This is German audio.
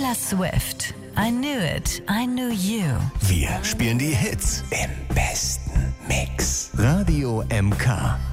Taylor Swift. I knew it, I knew you. Wir spielen die Hits im besten Mix. Radio MK.